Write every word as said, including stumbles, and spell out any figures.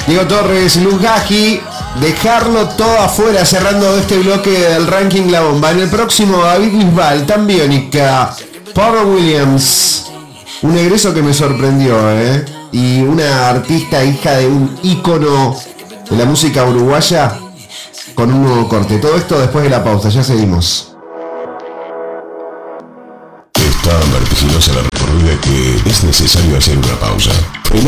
Diego Torres, Luz Gaji, dejarlo todo afuera, cerrando este bloque del ranking La Bomba. En el próximo, David Bisbal, tan biónica, Pharrell Williams, un egreso que me sorprendió, ¿eh? Y una artista hija de un ícono de la música uruguaya con un nuevo corte. Todo esto después de la pausa, ya seguimos. Está vertiginosa la recorrida que es necesario hacer una pausa. En